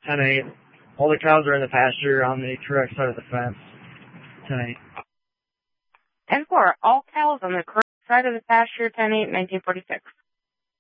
10-8. All the cows are in the pasture on the correct side of the fence. 10-8. 10-4. All cows on the correct side of the pasture, 10-8, 1946.